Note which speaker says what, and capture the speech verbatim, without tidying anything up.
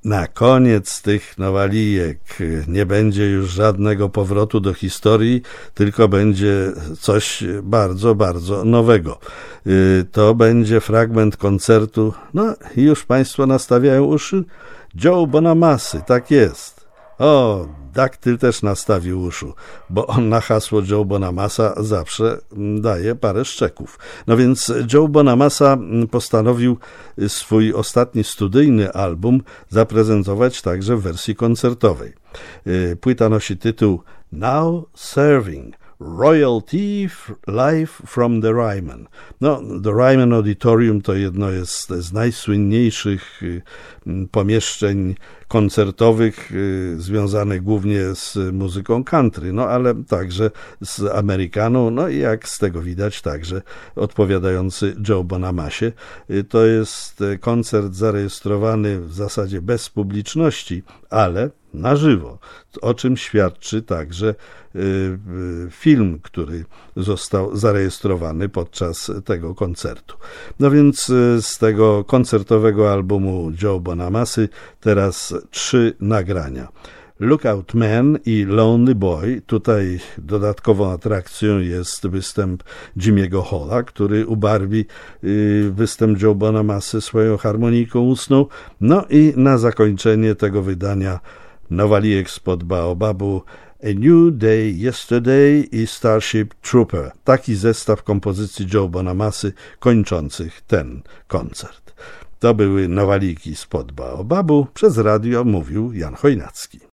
Speaker 1: Na koniec tych nowalijek nie będzie już żadnego powrotu do historii, tylko będzie coś bardzo, bardzo nowego. To będzie fragment koncertu, no i już Państwo nastawiają uszy, Joe Bonamassy, tak jest. O, Daktyl też nastawił uszu, bo on na hasło Joe Bonamassa zawsze daje parę szczeków. No więc Joe Bonamassa postanowił swój ostatni studyjny album zaprezentować także w wersji koncertowej. Płyta nosi tytuł Now Serving Royalty Live from the Ryman. No, The Ryman Auditorium to jedno jest z najsłynniejszych pomieszczeń koncertowych związanych głównie z muzyką country, no ale także z Amerykaną, no i jak z tego widać także odpowiadający Joe Bonamassie. To jest koncert zarejestrowany w zasadzie bez publiczności, ale na żywo, o czym świadczy także film, który został zarejestrowany podczas tego koncertu. No więc z tego koncertowego albumu Joe Bonamassy teraz trzy nagrania. Lookout Man i Lonely Boy. Tutaj dodatkową atrakcją jest występ Jimmy'ego Halla, który ubarwi występ Joe Bonamassy swoją harmoniką ustną. No i na zakończenie tego wydania nowalijek spod Baobabu A New Day Yesterday i Starship Trooper. Taki zestaw kompozycji Joe Bonamassy kończących ten koncert. To były nowaliki spod Baobabu. Przez radio mówił Jan Chojnacki.